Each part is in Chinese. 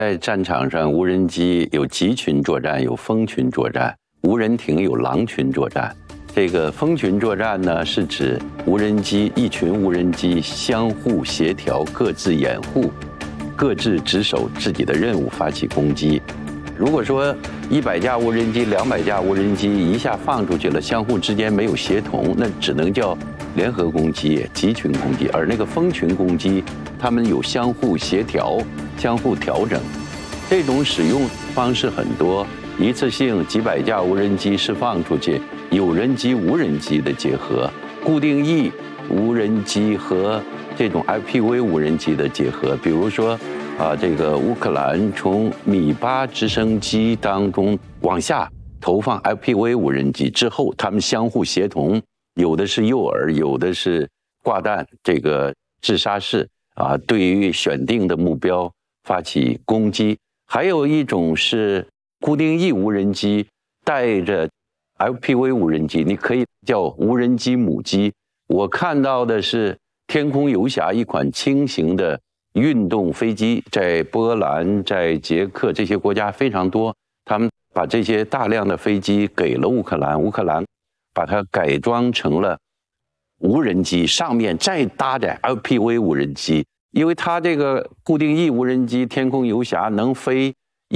在战场上，无人机有集群作战，有蜂群作战；无人艇有狼群作战。这个蜂群作战呢，是指一群无人机相互协调，各自掩护，各自值守自己的任务，发起攻击。如果说100架无人机、200架无人机一下放出去了，相互之间没有协同，那只能叫联合攻击、集群攻击。而那个蜂群攻击，他们有相互协调、相互调整。这种使用方式很多，一次性几百架无人机释放出去，有人机、无人机的结合，固定翼无人机和这种 FPV 无人机的结合。比如说这个乌克兰从米8直升机当中往下投放 FPV 无人机之后，他们相互协同，有的是诱饵，有的是挂弹，这个自杀式对于选定的目标发起攻击。还有一种是固定翼无人机带着 FPV 无人机，你可以叫无人机母机。我看到的是天空游侠一款轻型的运动飞机，在波兰、在捷克这些国家非常多，他们把这些大量的飞机给了乌克兰，乌克兰把它改装成了无人机，上面再搭载 FPV 无人机。因为它这个固定翼无人机天空游侠能飞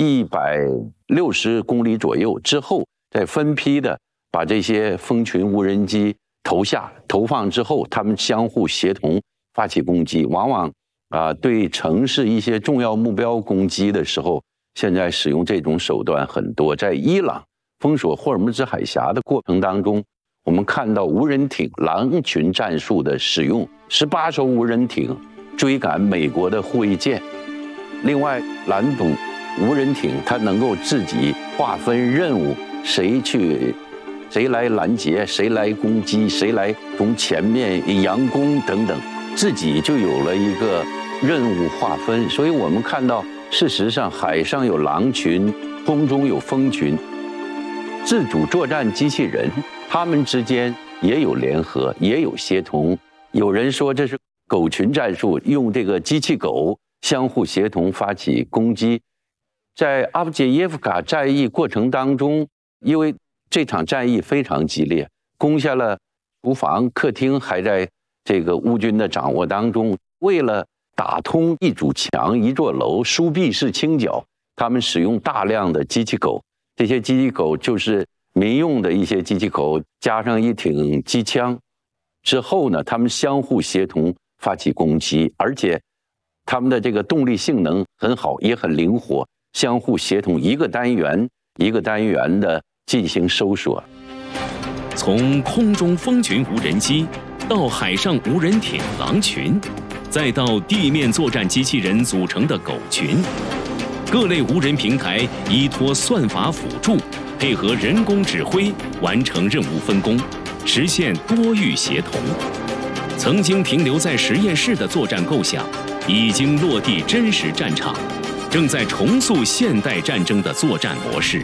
160公里左右之后，再分批的把这些蜂群无人机投放之后，他们相互协同发起攻击。往往对城市一些重要目标攻击的时候，现在使用这种手段很多。在伊朗封锁霍尔木兹海峡的过程当中，我们看到无人艇狼群战术的使用，18艘无人艇追赶美国的护卫舰。另外，蓝捕无人艇它能够自己划分任务，谁来拦截，谁来攻击，谁来从前面佯攻等等，自己就有了一个任务划分。所以我们看到，事实上海上有狼群，空中有蜂群，自主作战机器人他们之间也有联合，也有协同。有人说这是狗群战术，用这个机器狗相互协同发起攻击。在阿夫杰耶夫卡战役过程当中，因为这场战役非常激烈，攻下了厨房、客厅，还在这个乌军的掌握当中。为了打通一堵墙、一座楼，疏避式清剿，他们使用大量的机器狗。这些机器狗就是民用的一些机器狗，加上一挺机枪之后呢，他们相互协同发起攻击，而且他们的这个动力性能很好，也很灵活，相互协同，一个单元一个单元的进行搜索。 从空中蜂群无人机到海上无人艇狼群，再到地面作战机器人组成的狗群，各类无人平台依托算法辅助，配合人工指挥，完成任务分工，实现多域协同。曾经停留在实验室的作战构想，已经落地真实战场，正在重塑现代战争的作战模式。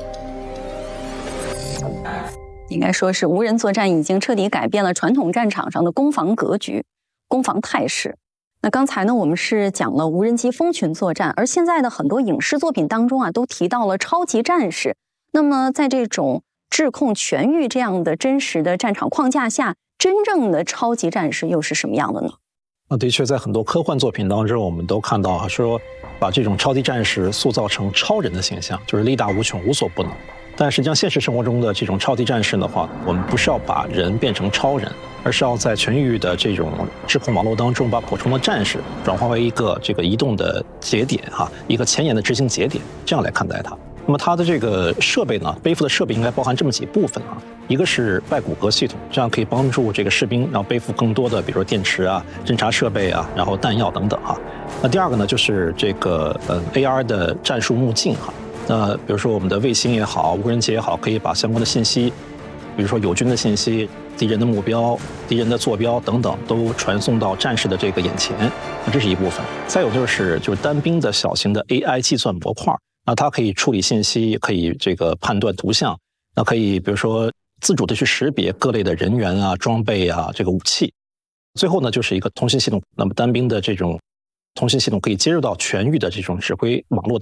应该说是无人作战已经彻底改变了传统战场上的攻防格局、攻防态势。那刚才呢，我们是讲了无人机蜂群作战，而现在的很多影视作品当中都提到了超级战士。那么在这种制控全域这样的真实的战场框架下，真正的超级战士又是什么样的呢？ 的确，在很多科幻作品当中，我们都看到说，把这种超级战士塑造成超人的形象，就是力大无穷、无所不能。但实际上，现实生活中的这种超级战士的话，我们不是要把人变成超人，而是要在全域的这种制控网络当中，把普通的战士转化为一个这个移动的节点一个前沿的执行节点，这样来看待它。那么它的这个设备呢，背负的设备应该包含这么几部分一个是外骨骼系统，这样可以帮助这个士兵然后背负更多的，比如说电池侦察设备然后弹药等等那第二个呢，就是这个AR 的战术目镜那比如说我们的卫星也好，无人机也好，可以把相关的信息，比如说友军的信息、敌人的目标、敌人的坐标等等，都传送到战士的这个眼前。那这是一部分。再有就是单兵的小型的 AI 计算模块，那它可以处理信息，可以这个判断图像，那可以比如说自主的去识别各类的人员装备这个武器。最后呢，就是一个通信系统。那么单兵的这种通信系统可以接入到全域的这种指挥网络